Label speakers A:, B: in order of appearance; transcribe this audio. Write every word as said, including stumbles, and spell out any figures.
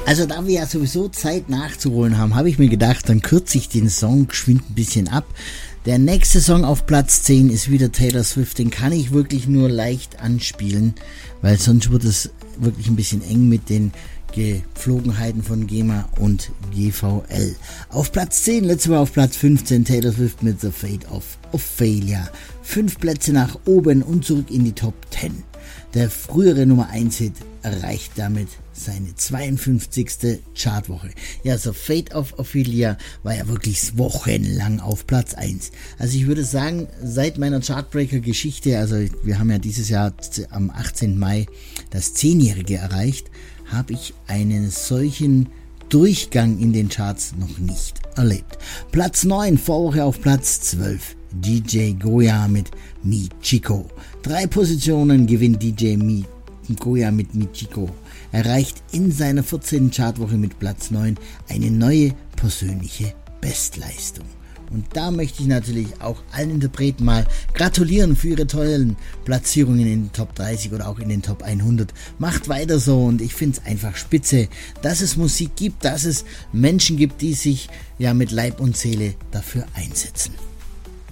A: Also da wir ja sowieso Zeit nachzuholen haben, habe ich mir gedacht, dann kürze ich den Song geschwind ein bisschen ab. Der nächste Song auf Platz zehn ist wieder Taylor Swift. Den kann ich wirklich nur leicht anspielen, weil sonst wird es wirklich ein bisschen eng mit den Gepflogenheiten von GEMA und G V L. Auf Platz zehn, letztes Mal auf Platz fünfzehn, Taylor Swift mit The Fate of Ophelia. Fünf Plätze nach oben und zurück in die Top zehn. Der frühere Nummer eins Hit erreicht damit seine zweiundfünfzigste Chartwoche. Ja, The Fate of Ophelia war ja wirklich wochenlang auf Platz eins. Also ich würde sagen, seit meiner Chartbreaker-Geschichte, also wir haben ja dieses Jahr am achtzehnten Mai das zehnjährige erreicht, habe ich einen solchen Durchgang in den Charts noch nicht erlebt. Platz neun, Vorwoche auf Platz zwölf. D J Goya mit Michiko. Drei Positionen gewinnt D J Mi- Goya mit Michiko. Erreicht in seiner vierzehnten Chartwoche mit Platz neun eine neue persönliche Bestleistung. Und da möchte ich natürlich auch allen Interpreten mal gratulieren für ihre tollen Platzierungen in den Top dreißig oder auch in den Top hundert. Macht weiter so und ich finde es einfach spitze, dass es Musik gibt, dass es Menschen gibt, die sich ja mit Leib und Seele dafür einsetzen.